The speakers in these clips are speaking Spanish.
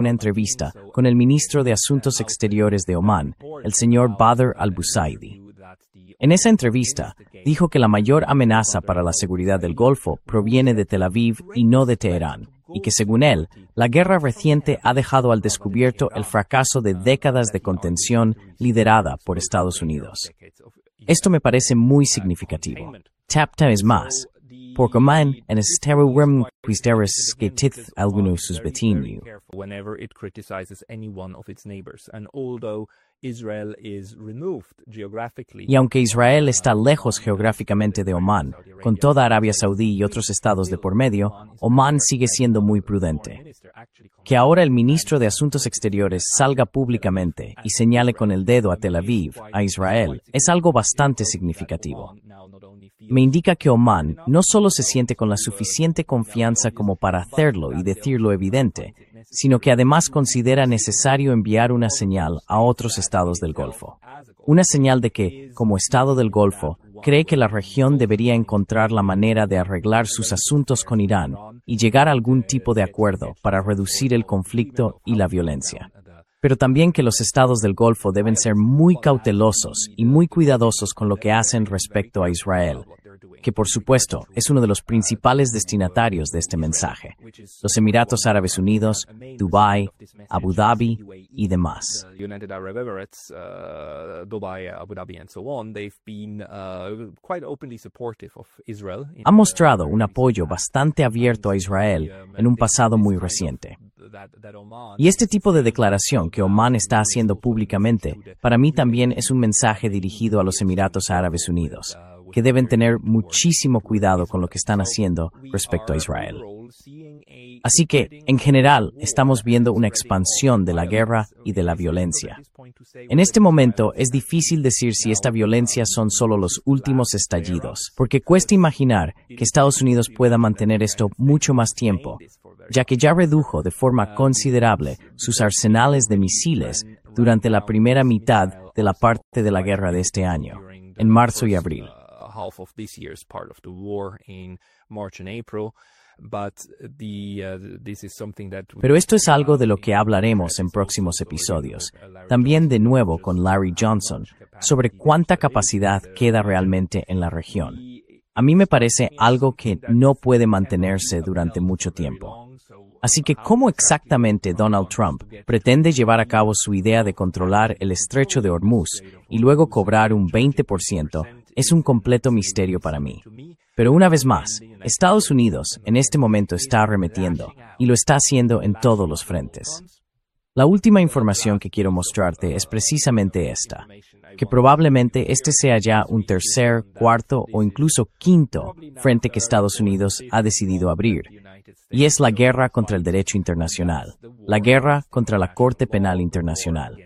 una entrevista con el ministro de Asuntos Exteriores de Omán, el señor Badr al-Busaidi. En esa entrevista, dijo que la mayor amenaza para la seguridad del Golfo proviene de Tel Aviv y no de Teherán, y que según él, la guerra reciente ha dejado al descubierto el fracaso de décadas de contención liderada por Estados Unidos. Esto me parece muy significativo. Tapta es más. Porque Oman en esterum quisteres getith algunos sus betinio. Y aunque Israel está lejos geográficamente de Omán, con toda Arabia Saudí y otros estados de por medio, Omán sigue siendo muy prudente. Que ahora el ministro de Asuntos Exteriores salga públicamente y señale con el dedo a Tel Aviv, a Israel, es algo bastante significativo. Me indica que Omán no solo se siente con la suficiente confianza como para hacerlo y decir lo evidente, sino que además considera necesario enviar una señal a otros estados del Golfo. Una señal de que, como estado del Golfo, cree que la región debería encontrar la manera de arreglar sus asuntos con Irán y llegar a algún tipo de acuerdo para reducir el conflicto y la violencia. Pero también que los estados del Golfo deben ser muy cautelosos y muy cuidadosos con lo que hacen respecto a Israel, que por supuesto es uno de los principales destinatarios de este mensaje, los Emiratos Árabes Unidos, Dubái, Abu Dhabi y demás. Ha mostrado un apoyo bastante abierto a Israel en un pasado muy reciente. Y este tipo de declaración que Omán está haciendo públicamente, para mí también es un mensaje dirigido a los Emiratos Árabes Unidos, que deben tener muchísimo cuidado con lo que están haciendo respecto a Israel. Así que, en general, estamos viendo una expansión de la guerra y de la violencia. En este momento es difícil decir si esta violencia son solo los últimos estallidos, porque cuesta imaginar que Estados Unidos pueda mantener esto mucho más tiempo, ya que ya redujo de forma considerable sus arsenales de misiles durante la primera mitad de la parte de la guerra de este año, en marzo y abril. Pero esto es algo de lo que hablaremos en próximos episodios, también de nuevo con Larry Johnson, sobre cuánta capacidad queda realmente en la región. A mí me parece algo que no puede mantenerse durante mucho tiempo. Así que, ¿cómo exactamente Donald Trump pretende llevar a cabo su idea de controlar el estrecho de Hormuz y luego cobrar un 20%? Es un completo misterio para mí. Pero una vez más, Estados Unidos en este momento está arremetiendo y lo está haciendo en todos los frentes. La última información que quiero mostrarte es precisamente esta, que probablemente este sea ya un tercer, cuarto o incluso quinto frente que Estados Unidos ha decidido abrir. Y es la guerra contra el derecho internacional, la guerra contra la Corte Penal Internacional.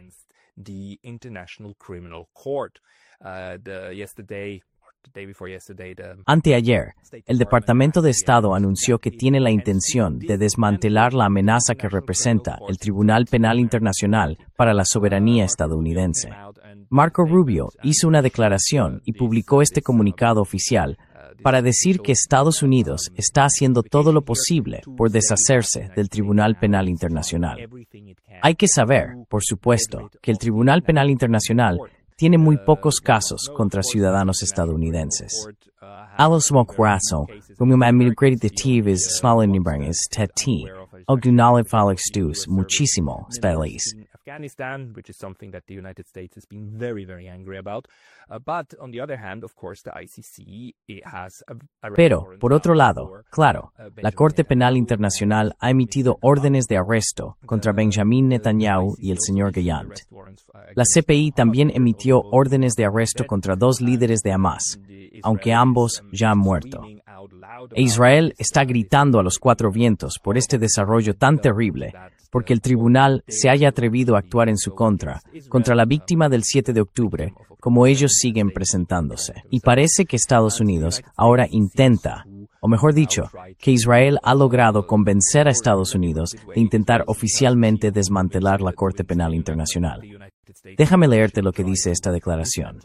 Anteayer, el Departamento de Estado anunció que tiene la intención de desmantelar la amenaza que representa el Tribunal Penal Internacional para la soberanía estadounidense. Marco Rubio hizo una declaración y publicó este comunicado oficial para decir que Estados Unidos está haciendo todo lo posible por deshacerse del Tribunal Penal Internacional. Hay que saber, por supuesto, que el Tribunal Penal Internacional tiene muy pocos casos contra ciudadanos estadounidenses. Alos mokraso, como administratives smalenibranges teti, ogdunalifalextus muchísimo spelis. Afghanistan, which is something that the United States has been very, very angry about. But on the other hand, of course, the ICC has Pero, por otro lado, claro, la Corte Penal Internacional ha emitido órdenes de arresto contra Benjamin Netanyahu y el señor Gallant. La CPI también emitió órdenes de arresto contra dos líderes de Hamas, aunque ambos ya han muerto. E Israel está gritando a los cuatro vientos por este desarrollo tan terrible, porque el tribunal se haya atrevido a actuar en su contra la víctima del 7 de octubre, como ellos siguen presentándose. Y parece que Estados Unidos ahora intenta, o mejor dicho, que Israel ha logrado convencer a Estados Unidos de intentar oficialmente desmantelar la Corte Penal Internacional. Déjame leerte lo que dice esta declaración.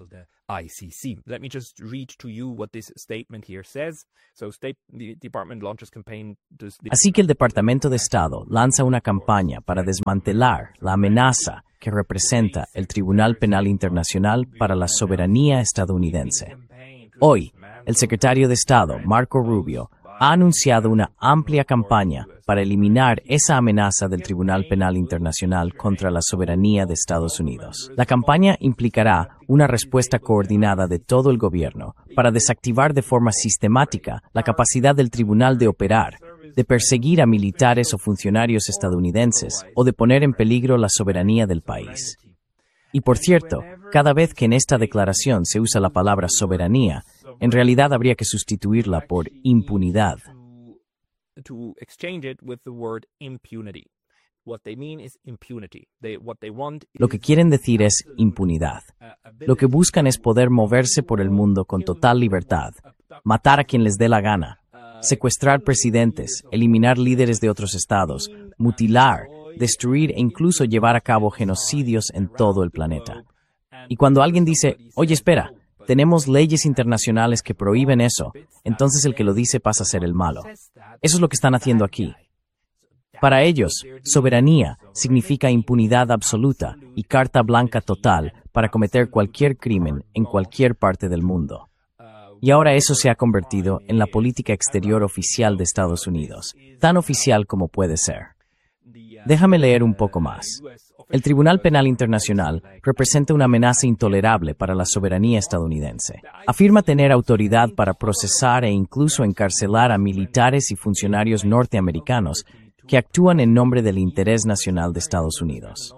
ICC. Let me just read to you what this statement here says. So, the Department launches campaign. Así que el Departamento de Estado lanza una campaña para desmantelar la amenaza que representa el Tribunal Penal Internacional para la soberanía estadounidense. Hoy, el secretario de Estado, Marco Rubio, ha anunciado una amplia campaña para eliminar esa amenaza del Tribunal Penal Internacional contra la soberanía de Estados Unidos. La campaña implicará una respuesta coordinada de todo el gobierno para desactivar de forma sistemática la capacidad del tribunal de operar, de perseguir a militares o funcionarios estadounidenses o de poner en peligro la soberanía del país. Y por cierto, cada vez que en esta declaración se usa la palabra soberanía, en realidad habría que sustituirla por impunidad. To exchange it with the word impunity. What they mean is impunity. What they want Lo que quieren decir es impunidad. Lo que buscan es poder moverse por el mundo con total libertad, matar a quien les dé la gana, secuestrar presidentes, eliminar líderes de otros estados, mutilar, destruir e incluso llevar a cabo genocidios en todo el planeta. Y cuando alguien dice, oye, espera, tenemos leyes internacionales que prohíben eso, entonces el que lo dice pasa a ser el malo. Eso es lo que están haciendo aquí. Para ellos, soberanía significa impunidad absoluta y carta blanca total para cometer cualquier crimen en cualquier parte del mundo. Y ahora eso se ha convertido en la política exterior oficial de Estados Unidos, tan oficial como puede ser. Déjame leer un poco más. El Tribunal Penal Internacional representa una amenaza intolerable para la soberanía estadounidense. Afirma tener autoridad para procesar e incluso encarcelar a militares y funcionarios norteamericanos que actúan en nombre del interés nacional de Estados Unidos.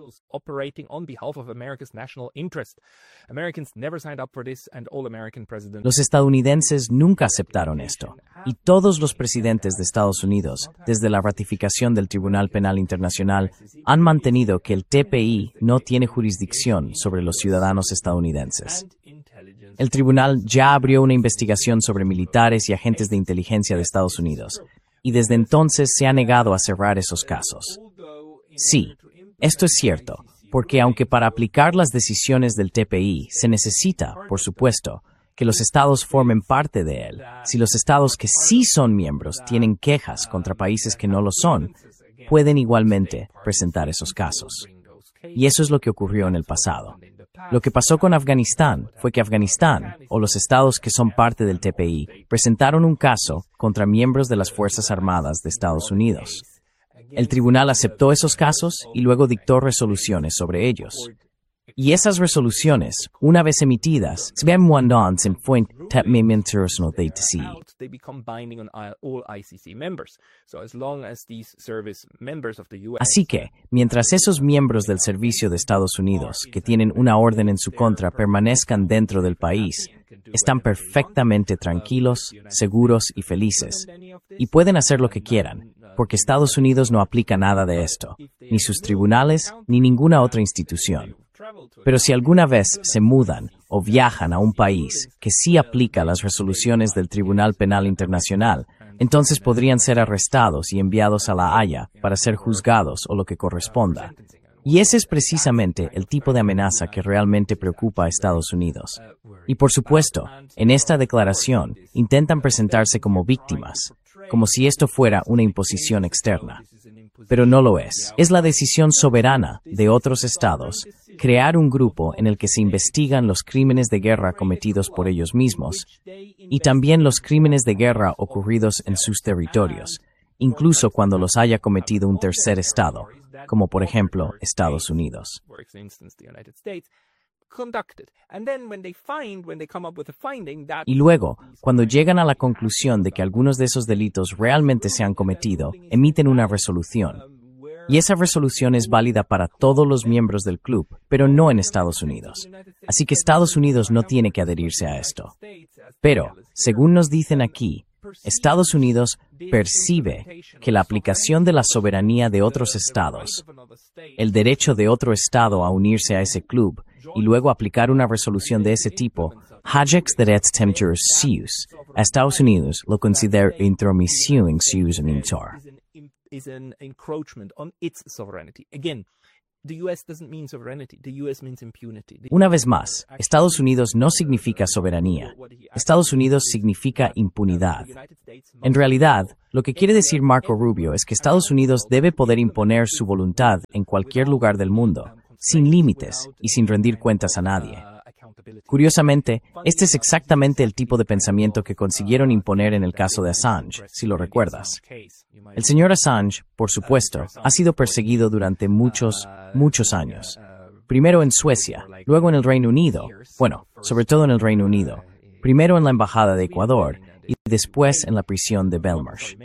Los estadounidenses nunca aceptaron esto, y todos los presidentes de Estados Unidos, desde la ratificación del Tribunal Penal Internacional, han mantenido que el TPI no tiene jurisdicción sobre los ciudadanos estadounidenses. El tribunal ya abrió una investigación sobre militares y agentes de inteligencia de Estados Unidos, y desde entonces se ha negado a cerrar esos casos. Sí, esto es cierto, porque aunque para aplicar las decisiones del TPI se necesita, por supuesto, que los estados formen parte de él, si los estados que sí son miembros tienen quejas contra países que no lo son, pueden igualmente presentar esos casos. Y eso es lo que ocurrió en el pasado. Lo que pasó con Afganistán fue que Afganistán, o los estados que son parte del TPI, presentaron un caso contra miembros de las Fuerzas Armadas de Estados Unidos. El tribunal aceptó esos casos y luego dictó resoluciones sobre ellos. Y esas resoluciones, una vez emitidas, así que, mientras esos miembros del servicio de Estados Unidos, que tienen una orden en su contra, permanezcan dentro del país, están perfectamente tranquilos, seguros y felices, y pueden hacer lo que quieran, porque Estados Unidos no aplica nada de esto, ni sus tribunales, ni ninguna otra institución. Pero si alguna vez se mudan o viajan a un país que sí aplica las resoluciones del Tribunal Penal Internacional, entonces podrían ser arrestados y enviados a La Haya para ser juzgados o lo que corresponda. Y ese es precisamente el tipo de amenaza que realmente preocupa a Estados Unidos. Y por supuesto, en esta declaración intentan presentarse como víctimas, como si esto fuera una imposición externa. Pero no lo es. Es la decisión soberana de otros estados crear un grupo en el que se investigan los crímenes de guerra cometidos por ellos mismos y también los crímenes de guerra ocurridos en sus territorios, incluso cuando los haya cometido un tercer estado, como por ejemplo Estados Unidos. Y luego, cuando llegan a la conclusión de que algunos de esos delitos realmente se han cometido, emiten una resolución. Y esa resolución es válida para todos los miembros del club, pero no en Estados Unidos. Así que Estados Unidos no tiene que adherirse a esto. Pero, según nos dicen aquí, Estados Unidos percibe que la aplicación de la soberanía de otros estados, el derecho de otro estado a unirse a ese club, y luego aplicar una resolución de ese tipo, Estados Unidos lo considera intromisión en sus territorios. Is an encroachment on its sovereignty. Again, Una vez más, Estados Unidos no significa soberanía. Estados Unidos significa impunidad. En realidad, lo que quiere decir Marco Rubio es que Estados Unidos debe poder imponer su voluntad en cualquier lugar del mundo, sin límites y sin rendir cuentas a nadie. Curiosamente, este es exactamente el tipo de pensamiento que consiguieron imponer en el caso de Assange, si lo recuerdas. El señor Assange, por supuesto, ha sido perseguido durante muchos años. Primero en Suecia, luego en el Reino Unido, bueno, sobre todo en el Reino Unido, primero en la Embajada de Ecuador y después en la prisión de Belmarsh.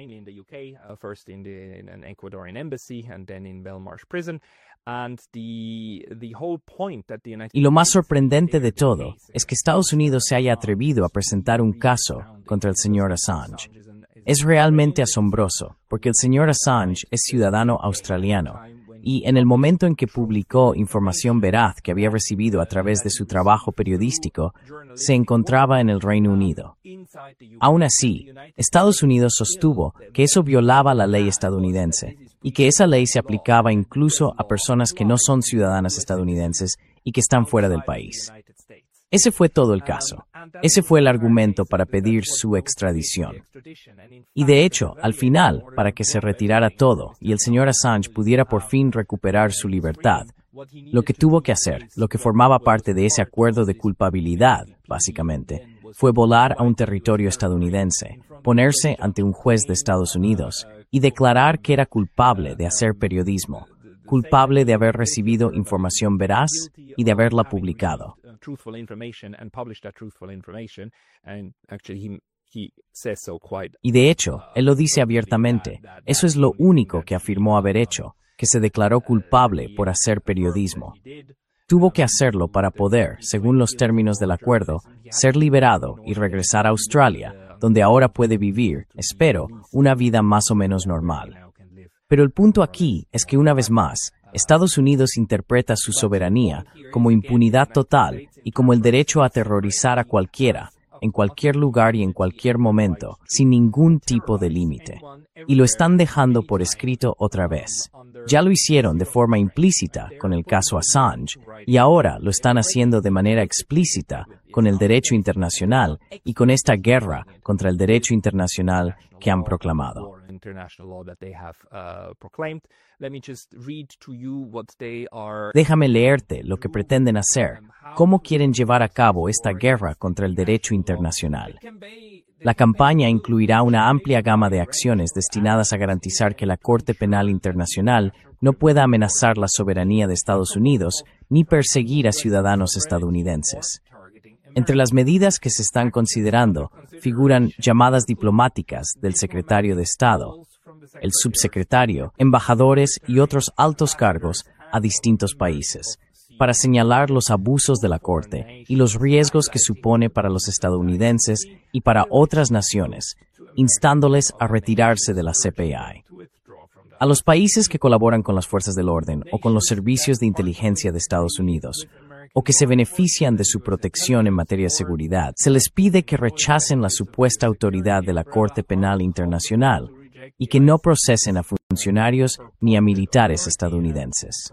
Y lo más sorprendente de todo es que Estados Unidos se haya atrevido a presentar un caso contra el señor Assange. Es realmente asombroso, porque el señor Assange es ciudadano australiano, y en el momento en que publicó información veraz que había recibido a través de su trabajo periodístico, se encontraba en el Reino Unido. Aún así, Estados Unidos sostuvo que eso violaba la ley estadounidense, y que esa ley se aplicaba incluso a personas que no son ciudadanas estadounidenses y que están fuera del país. Ese fue todo el caso. Ese fue el argumento para pedir su extradición. Y de hecho, al final, para que se retirara todo y el señor Assange pudiera por fin recuperar su libertad, lo que tuvo que hacer, lo que formaba parte de ese acuerdo de culpabilidad, básicamente, fue volar a un territorio estadounidense, ponerse ante un juez de Estados Unidos y declarar que era culpable de hacer periodismo, culpable de haber recibido información veraz y de haberla publicado. Y de hecho, él lo dice abiertamente. Eso es lo único que afirmó haber hecho, que se declaró culpable por hacer periodismo. Tuvo que hacerlo para poder, según los términos del acuerdo, ser liberado y regresar a Australia, donde ahora puede vivir, espero, una vida más o menos normal. Pero el punto aquí es que una vez más, Estados Unidos interpreta su soberanía como impunidad total y como el derecho a aterrorizar a cualquiera, en cualquier lugar y en cualquier momento, sin ningún tipo de límite. Y lo están dejando por escrito otra vez. Ya lo hicieron de forma implícita con el caso Assange, y ahora lo están haciendo de manera explícita con el derecho internacional y con esta guerra contra el derecho internacional que han proclamado. Déjame leerte lo que pretenden hacer, cómo quieren llevar a cabo esta guerra contra el derecho internacional. La campaña incluirá una amplia gama de acciones destinadas a garantizar que la Corte Penal Internacional no pueda amenazar la soberanía de Estados Unidos ni perseguir a ciudadanos estadounidenses. Entre las medidas que se están considerando figuran llamadas diplomáticas del secretario de Estado, el subsecretario, embajadores y otros altos cargos a distintos países, para señalar los abusos de la Corte y los riesgos que supone para los estadounidenses y para otras naciones, instándoles a retirarse de la CPI. A los países que colaboran con las fuerzas del orden o con los servicios de inteligencia de Estados Unidos, o que se benefician de su protección en materia de seguridad, se les pide que rechacen la supuesta autoridad de la Corte Penal Internacional y que no procesen a funcionarios ni a militares estadounidenses.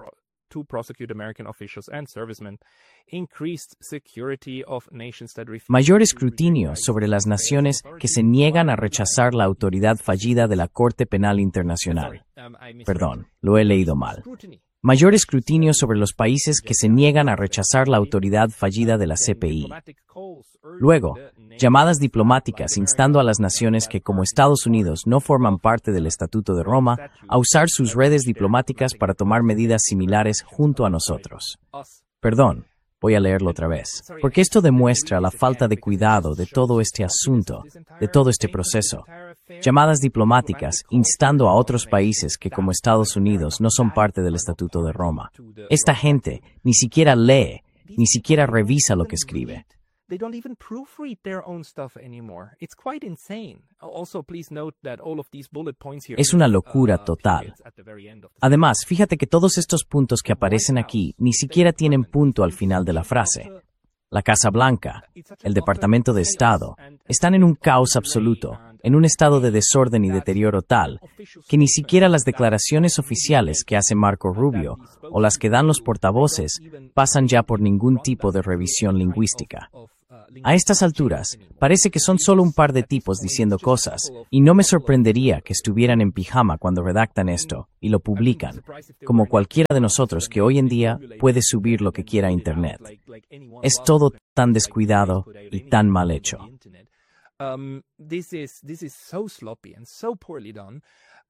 Mayor escrutinio sobre las naciones que se niegan a rechazar la autoridad fallida de la Corte Penal Internacional. Perdón, lo he leído mal. Mayor escrutinio sobre los países que se niegan a rechazar la autoridad fallida de la CPI. Luego, llamadas diplomáticas instando a las naciones que, como Estados Unidos, no forman parte del Estatuto de Roma, a usar sus redes diplomáticas para tomar medidas similares junto a nosotros. Perdón, voy a leerlo otra vez, porque esto demuestra la falta de cuidado de todo este asunto, de todo este proceso. Llamadas diplomáticas instando a otros países que, como Estados Unidos, no son parte del Estatuto de Roma. Esta gente ni siquiera lee, ni siquiera revisa lo que escribe. They don't even proofread their own stuff anymore. It's quite insane. Also, please note that all of these bullet points here. Es una locura total. Además, fíjate que todos estos puntos que aparecen aquí ni siquiera tienen punto al final de la frase. La Casa Blanca, el Departamento de Estado, están en un caos absoluto en un estado de desorden y deterioro tal que ni siquiera las declaraciones oficiales que hace Marco Rubio o las que dan los portavoces pasan ya por ningún tipo de revisión lingüística. A estas alturas, parece que son solo un par de tipos diciendo cosas, y no me sorprendería que estuvieran en pijama cuando redactan esto y lo publican, como cualquiera de nosotros que hoy en día puede subir lo que quiera a Internet. Es todo tan descuidado y tan mal hecho. This is so sloppy and so poorly done.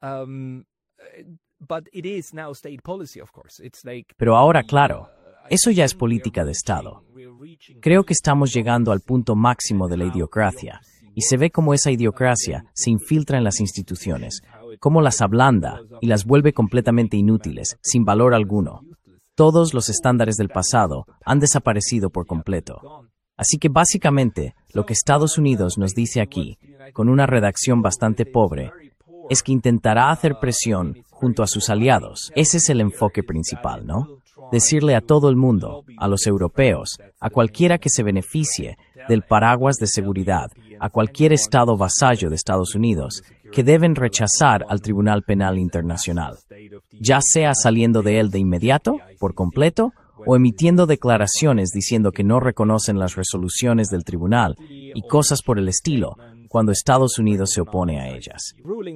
But it is now state policy, of course. It's like, Pero ahora, claro, eso ya es política de Estado. Creo que estamos llegando al punto máximo de la idiocracia, y se ve cómo esa idiocracia se infiltra en las instituciones, cómo las ablanda y las vuelve completamente inútiles, sin valor alguno. Todos los estándares del pasado han desaparecido por completo. Así que básicamente, lo que Estados Unidos nos dice aquí, con una redacción bastante pobre, es que intentará hacer presión junto a sus aliados. Ese es el enfoque principal, ¿no? Decirle a todo el mundo, a los europeos, a cualquiera que se beneficie del paraguas de seguridad, a cualquier estado vasallo de Estados Unidos, que deben rechazar al Tribunal Penal Internacional, ya sea saliendo de él de inmediato, por completo, o emitiendo declaraciones diciendo que no reconocen las resoluciones del tribunal y cosas por el estilo, cuando Estados Unidos se opone a ellas.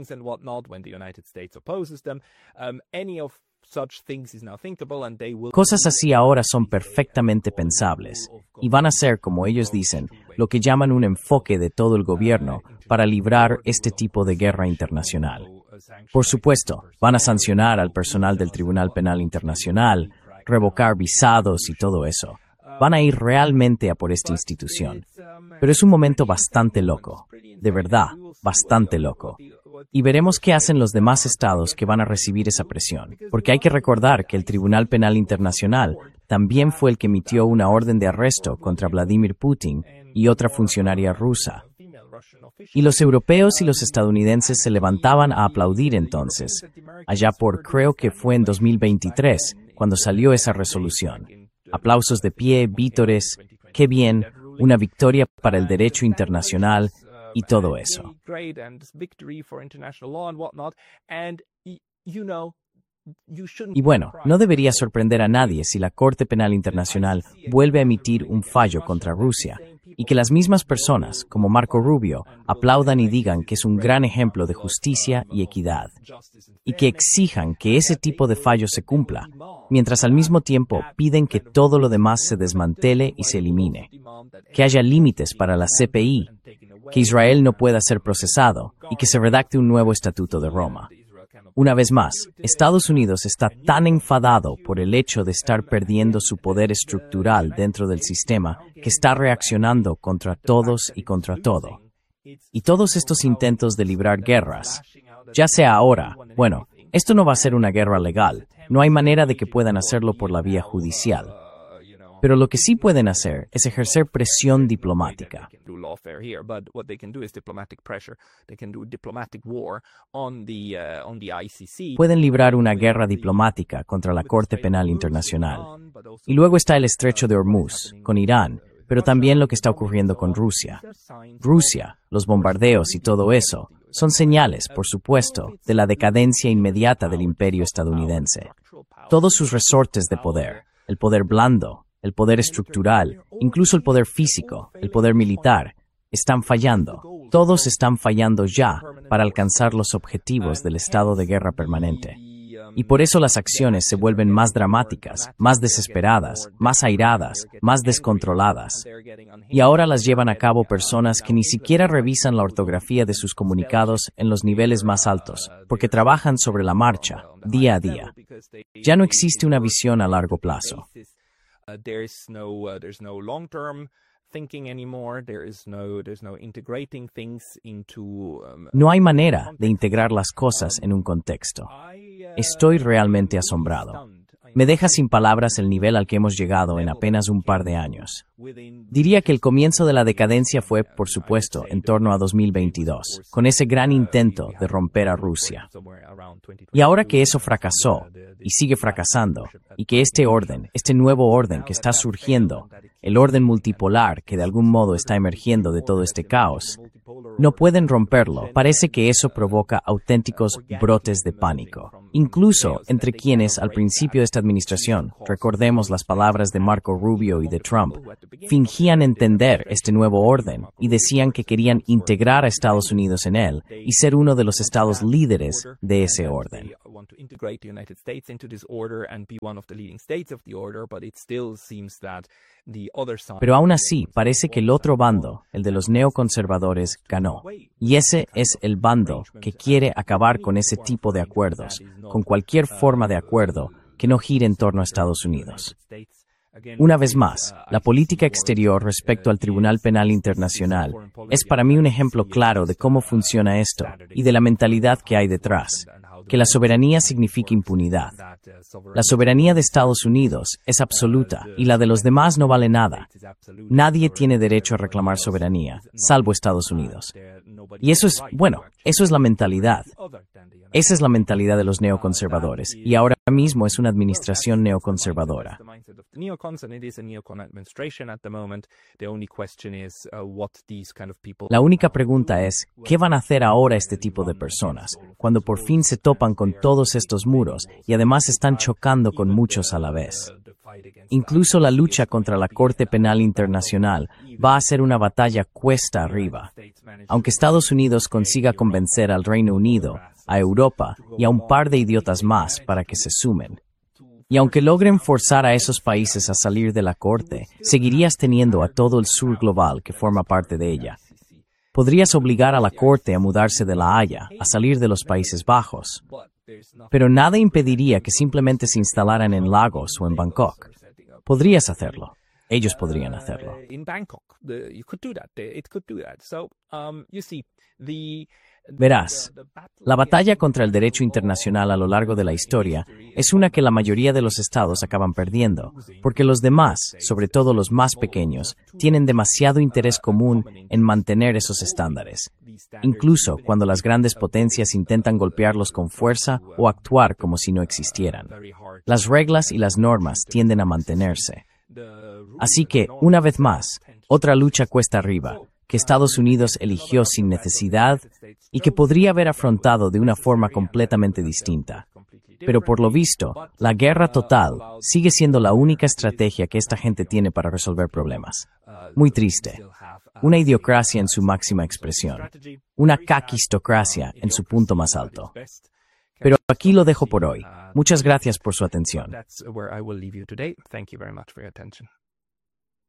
Cosas así ahora son perfectamente pensables y van a ser, como ellos dicen, lo que llaman un enfoque de todo el gobierno para librar este tipo de guerra internacional. Por supuesto, van a sancionar al personal del Tribunal Penal Internacional, revocar visados y todo eso. Van a ir realmente a por esta institución. Pero es un momento bastante loco, de verdad, bastante loco. Y veremos qué hacen los demás estados que van a recibir esa presión, porque hay que recordar que el Tribunal Penal Internacional también fue el que emitió una orden de arresto contra Vladimir Putin y otra funcionaria rusa. Y los europeos y los estadounidenses se levantaban a aplaudir entonces, allá por creo que fue en 2023, cuando salió esa resolución. Aplausos de pie, vítores, qué bien, una victoria para el derecho internacional y todo eso. Y bueno, no debería sorprender a nadie si la Corte Penal Internacional vuelve a emitir un fallo contra Rusia y que las mismas personas, como Marco Rubio, aplaudan y digan que es un gran ejemplo de justicia y equidad, y que exijan que ese tipo de fallo se cumpla, mientras al mismo tiempo piden que todo lo demás se desmantele y se elimine, que haya límites para la CPI, que Israel no pueda ser procesado y que se redacte un nuevo Estatuto de Roma. Una vez más, Estados Unidos está tan enfadado por el hecho de estar perdiendo su poder estructural dentro del sistema que está reaccionando contra todos y contra todo. Y todos estos intentos de librar guerras, ya sea ahora, bueno, esto no va a ser una guerra legal, no hay manera de que puedan hacerlo por la vía judicial. Pero lo que sí pueden hacer es ejercer presión diplomática. Pueden librar una guerra diplomática contra la Corte Penal Internacional. Y luego está el Estrecho de Hormuz, con Irán, pero también lo que está ocurriendo con Rusia. Rusia, los bombardeos y todo eso, son señales, por supuesto, de la decadencia inmediata del imperio estadounidense. Todos sus resortes de poder, el poder blando, el poder estructural, incluso el poder físico, el poder militar, están fallando. Todos están fallando ya para alcanzar los objetivos del estado de guerra permanente. Y por eso las acciones se vuelven más dramáticas, más desesperadas, más airadas, más descontroladas. Y ahora las llevan a cabo personas que ni siquiera revisan la ortografía de sus comunicados en los niveles más altos, porque trabajan sobre la marcha, día a día. Ya no existe una visión a largo plazo. There's no long-term thinking anymore. There's no integrating things into. No hay manera de integrar las cosas en un contexto. Estoy realmente asombrado. Me deja sin palabras el nivel al que hemos llegado en apenas un par de años. Diría que el comienzo de la decadencia fue, por supuesto, en torno a 2022, con ese gran intento de romper a Rusia. Y ahora que eso fracasó, y sigue fracasando, y que este orden, este nuevo orden que está surgiendo, el orden multipolar que de algún modo está emergiendo de todo este caos, No pueden romperlo. Parece que eso provoca auténticos brotes de pánico. Incluso entre quienes, al principio de esta administración, recordemos las palabras de Marco Rubio y de Trump, fingían entender este nuevo orden y decían que querían integrar a Estados Unidos en él y ser uno de los estados líderes de ese orden. Pero aún así, parece que el otro bando, el de los neoconservadores, ganó. Y ese es el bando que quiere acabar con ese tipo de acuerdos, con cualquier forma de acuerdo que no gire en torno a Estados Unidos. Una vez más, la política exterior respecto al Tribunal Penal Internacional es para mí un ejemplo claro de cómo funciona esto y de la mentalidad que hay detrás, que la soberanía significa impunidad. La soberanía de Estados Unidos es absoluta y la de los demás no vale nada. Nadie tiene derecho a reclamar soberanía, salvo Estados Unidos. Y eso es la mentalidad. Esa es la mentalidad de los neoconservadores, y ahora mismo es una administración neoconservadora. La única pregunta es, ¿qué van a hacer ahora este tipo de personas, cuando por fin se topan con todos estos muros y además están chocando con muchos a la vez? Incluso la lucha contra la Corte Penal Internacional va a ser una batalla cuesta arriba. Aunque Estados Unidos consiga convencer al Reino Unido, a Europa y a un par de idiotas más para que se sumen. Y aunque logren forzar a esos países a salir de la Corte, seguirías teniendo a todo el sur global que forma parte de ella. Podrías obligar a la Corte a mudarse de La Haya, a salir de los Países Bajos. Pero nada impediría que simplemente se instalaran en Lagos o en Bangkok. Podrías hacerlo. Ellos podrían hacerlo. Verás, la batalla contra el derecho internacional a lo largo de la historia es una que la mayoría de los estados acaban perdiendo, porque los demás, sobre todo los más pequeños, tienen demasiado interés común en mantener esos estándares, incluso cuando las grandes potencias intentan golpearlos con fuerza o actuar como si no existieran. Las reglas y las normas tienden a mantenerse. Así que, una vez más, otra lucha cuesta arriba, que Estados Unidos eligió sin necesidad y que podría haber afrontado de una forma completamente distinta. Pero por lo visto, la guerra total sigue siendo la única estrategia que esta gente tiene para resolver problemas. Muy triste. Una idiocracia en su máxima expresión. Una caquistocracia en su punto más alto. Pero aquí lo dejo por hoy. Muchas gracias por su atención.